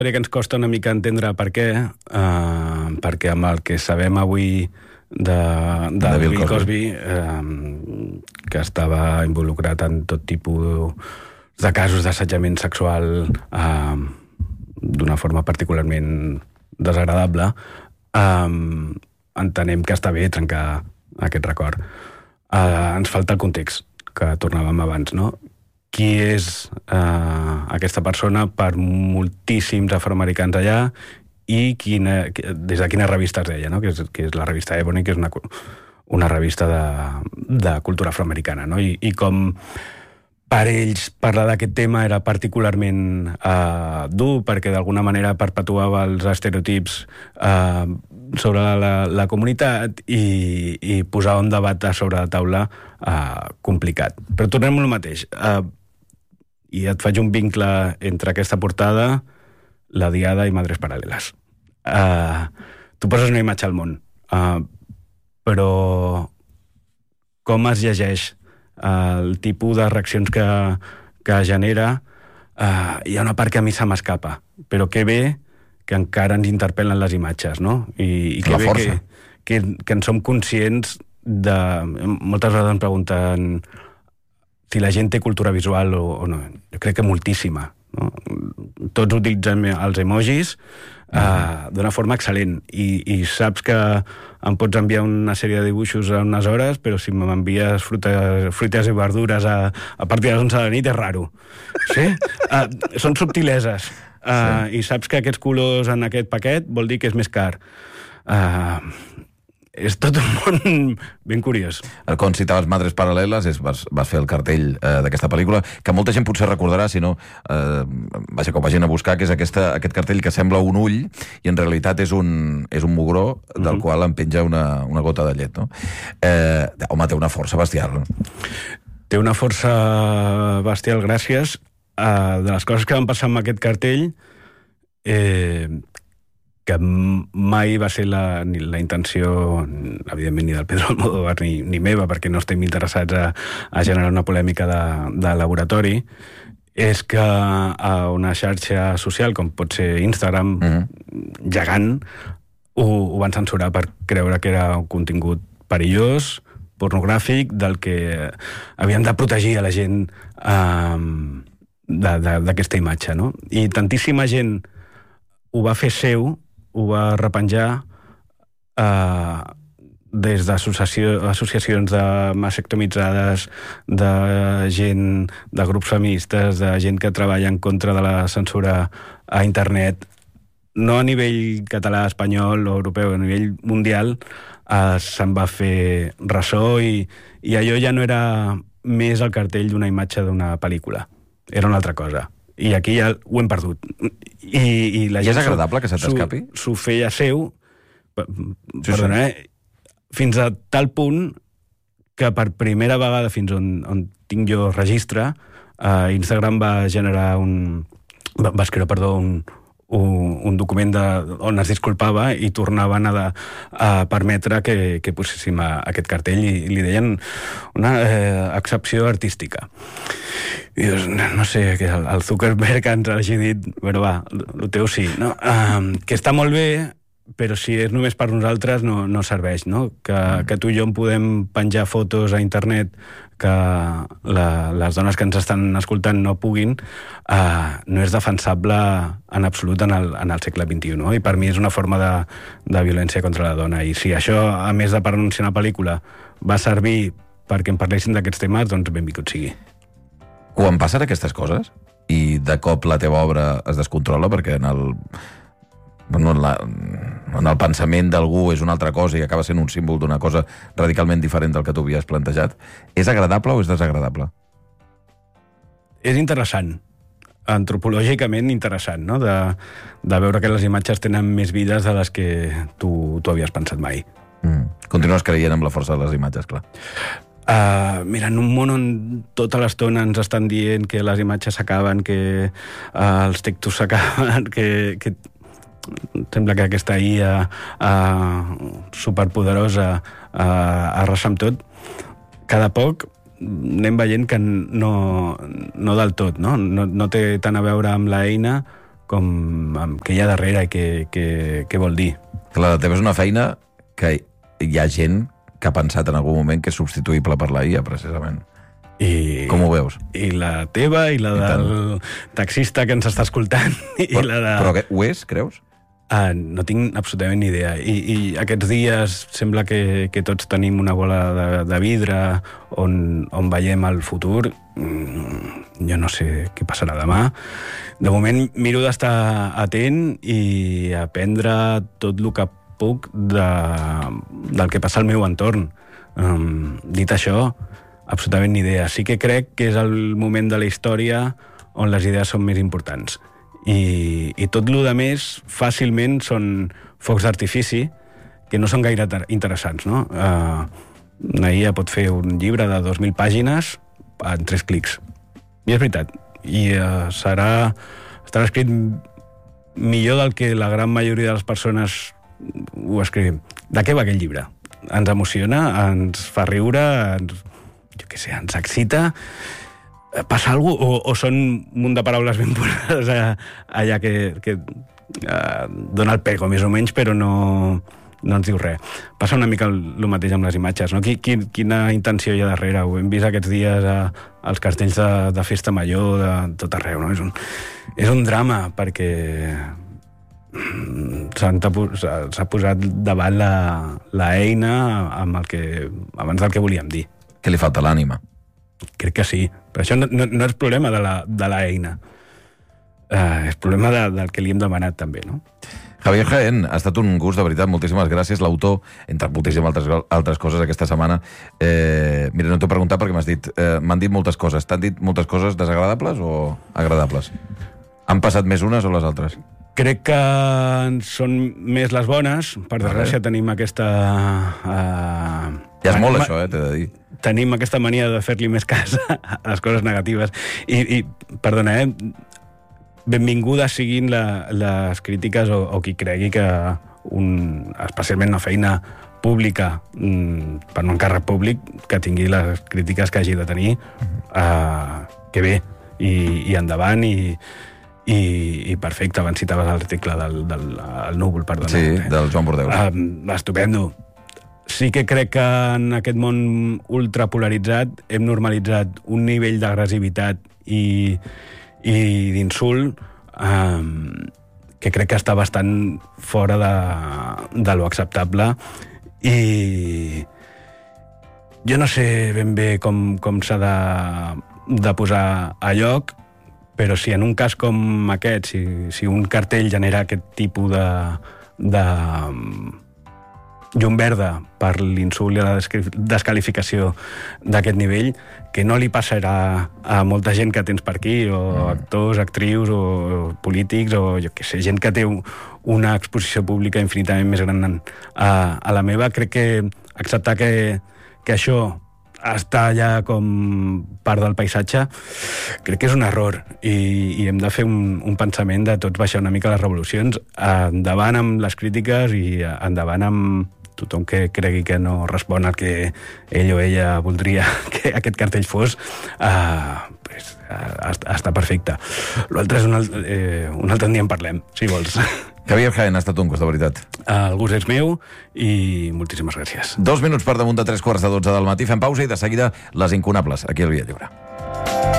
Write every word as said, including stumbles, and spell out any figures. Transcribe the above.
que ens costa una mica entendre per què, uh, perquè amb el que sabem avui de, de, de Bill, Bill Cosby, Cosby uh, que estava involucrat en tot tipus de casos d'assetjament sexual uh, d'una forma particularment desagradable, uh, entenem que està bé trencar aquest record. Uh, ens falta el context, que tornàvem abans, no? Qui és eh, aquesta persona per moltíssims afroamericans allà i quina, des de quina revista es deia, no? que, és, que és la revista Ebony, que és una, una revista de, de cultura afroamericana. No? I, I com per ells parlar d'aquest tema era particularment eh, dur, perquè d'alguna manera perpetuava els estereotips eh, sobre la, la comunitat i, i posava un debat sobre la taula eh, complicat. Però tornem al mateix. Eh, I et faig un vincle entre aquesta portada, La Diada i Madres Paral·leles. Uh, tu poses una imatge al món, uh, però com es llegeix uh, el tipus de reaccions que, que genera, uh, hi ha una part que a mi se m'escapa, però que bé que encara ens interpel·len les imatges, no? I, i que la bé força. que, que, que en som conscients de... Moltes vegades em pregunten si la gent té cultura visual o, o no. Jo crec que moltíssima. No? Tots utilitzem els emojis uh, uh-huh. d'una forma excel·lent I, i saps que em pots enviar una sèrie de dibuixos a unes hores, però si m'envies fruites, fruites i verdures a, a partir de les onze de la nit és raro. Sí? Uh, són subtileses. Uh, sí. I saps que aquests colors en aquest paquet vol dir que és més car. Uh, és tot un món ben curiós. Quan citaves Madres Paral·leles, és, vas, vas fer el cartell eh, d'aquesta pel·lícula, que molta gent potser recordarà, si no, eh, vaja, que ho vagin a buscar, que és aquesta, aquest cartell que sembla un ull, i en realitat és un, és un mugró del uh-huh. qual en penja una, una gota de llet, no? Eh, home, té una força bestial. Té una força bestial gràcies a de les coses que van passar amb aquest cartell, eh, que mai va ser la, ni la intenció, evidentment, ni del Pedro Almodóvar ni, ni meva, perquè no estem interessats a, a generar una polèmica de, de laboratori, és que a una xarxa social, com pot ser Instagram, uh-huh. gegant, ho, ho van censurar per creure que era un contingut perillós, pornogràfic, del que havíem de protegir a la gent eh, d'aquesta imatge, no? I tantíssima gent ho va fer seu, ho va repenjar eh, des d'associacions de mastectomitzades, de gent, de grups feministes, de gent que treballa en contra de la censura a internet, no a nivell català, espanyol o europeu, a nivell mundial, eh, se'n va fer ressò i, i allò ja no era més el cartell d'una imatge d'una pel·lícula, era una altra cosa. I aquí ja ho hem perdut. I, i, la I és agradable que se t'escapi? S'ho feia seu, sí, perdona, sí. eh? Fins a tal punt que per primera vegada, fins on, on tinc jo registre, eh, Instagram va generar un... va, va escriure, perdó, un, un, un document de, on es disculpava i tornaven a, de, a permetre que, que poséssim a, aquest cartell i, i li deien una eh, excepció artística. I dius, no sé, que el, el Zuckerberg ens hagi dit, però va, el teu sí, no? Um, que està molt bé, però si és només per nosaltres no, no serveix, no? Que, que tu i jo en podem penjar fotos a internet que la, les dones que ens estan escoltant no puguin, uh, no és defensable en absolut en el, en el segle vint-i-u, no? I per mi és una forma de, de violència contra la dona. I si això, a més de per anunciar una pel·lícula, va servir perquè en parlessin d'aquests temes, doncs benvingut sigui. Quan passen aquestes coses i de cop la teva obra es descontrola perquè en el, bueno, en, la, en el pensament d'algú és una altra cosa i acaba sent un símbol d'una cosa radicalment diferent del que tu havies plantejat, és agradable o és desagradable? És interessant, antropològicament interessant, no? De, de veure que les imatges tenen més vides de les que tu, tu havies pensat mai. Mm. Continues creient amb la força de les imatges, clar. Uh, mira, en un món on tota l'estona ens estan dient que les imatges s'acaben, que uh, els textos s'acaben, que, que sembla que aquesta I A uh, superpoderosa uh, arrasa amb tot, cada poc anem veient que no, no del tot, no? No, no té tant a veure amb l'eina com què hi ha darrere i què, què, què vol dir. Clar, la teva és una feina que hi ha gent que ha pensat en algun moment que és substituïble per la I A, precisament. I, com ho veus? I la teva, i la I del tant. taxista que ens està escoltant, i però, la de... Però ho és, creus? Ah, no tinc absolutament ni idea. I, i aquests dies sembla que, que tots tenim una bola de, de vidre on, on veiem el futur. Mm, jo no sé què passarà demà. De moment miro d'estar atent i aprendre tot el que puc de, del que passa al meu entorn. Um, dit això, absolutament ni idea. Sí que crec que és el moment de la història on les idees són més importants. I, i tot el que més fàcilment són focs d'artifici que no són gaire interessants, no? Uh, una I A pot fer un llibre de dos mil pàgines en tres clics. I és veritat. I uh, serà, estarà escrit millor del que la gran majoria de les persones ho escrivim. De què va aquell llibre? Ens emociona, ens fa riure, ens, jo què sé, ens excita... Passa alguna cosa? O, o són un munt de paraules ben posades allà que, que uh, dona el pego, més o menys, però no, no ens diu res. Passa una mica el, el mateix amb les imatges, no? Quin, quina intenció hi ha darrere? Ho hem vist aquests dies a, als cartells de, de festa major, de tot arreu, no? És un, és un drama, perquè s'ha posat davant la, la eina amb el que, abans del que volíem dir. Que li falta l'ànima. Crec que sí. Però això no, no, no és problema de la, de la eina. Uh, és problema de, del que li hem demanat, també, no? Javier Jaén, ha estat un gust, de veritat, moltíssimes gràcies. L'autor, entre moltíssimes altres, altres coses aquesta setmana. Eh, mira, no t'ho he preguntat perquè m'has dit... Eh, m'han dit moltes coses. T'han dit moltes coses desagradables o agradables? Han passat més unes o les altres? Crec que són més les bones. Per desgràcia tenim aquesta... Uh, ja és molt, ma- això, eh, t'he de dir. Tenim aquesta mania de fer-li més cas a les coses negatives. I, i perdona, eh? Benvingudes siguin la, les crítiques o, o qui cregui que un, especialment una feina pública mm, per un encàrrec públic que tingui les crítiques que hagi de tenir, uh, que bé, i, i endavant, i, i, i perfecte. Abans citaves l'article del, del el núvol, perdona. Sí, del Joan Bordeus. Uh, estupendo. Sí que crec que en aquest món ultrapolaritzat hem normalitzat un nivell d'agressivitat i, i d'insult um, que crec que està bastant fora de, de lo acceptable, i jo no sé ben bé com, com s'ha de, de posar a lloc, però si en un cas com aquest, si, si un cartell genera aquest tipus de... de llum verda per l'insult i la descalificació d'aquest nivell, que no li passarà a molta gent que tens per aquí, o mm. actors, actrius, o polítics, o jo què sé, gent que té una exposició pública infinitament més gran a, a la meva. Crec que acceptar que, que això està ja com part del paisatge, crec que és un error, i, i hem de fer un, un pensament de tots baixar una mica les revolucions, endavant amb les crítiques i endavant amb tothom que cregui que no respon al que ell o ella voldria que aquest cartell fos, uh, pues, uh, està perfecte. L'altre és un, altre, eh, un altre dia en parlem, si vols. Javier Jaén, ha estat un gust, de veritat. El gust és meu i moltíssimes gràcies. Dos minuts per damunt de tres quarts de dotze del matí. Fem pausa i de seguida les incunables, aquí al Via Lliure.